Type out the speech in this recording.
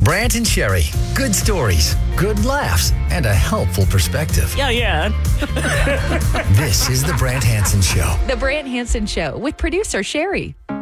Brant and Sherry. Good stories, good laughs, and a helpful perspective. Yeah. This is The Brant Hanson Show. The Brant Hanson Show with producer Sherry.